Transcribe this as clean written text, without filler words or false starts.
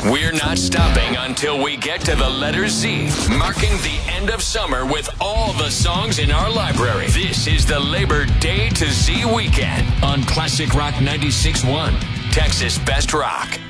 We're not stopping until we get to the letter Z, marking the end of summer with all the songs in our library. This is the Labor Day to Z weekend on Classic Rock 96.1, Texas Best Rock.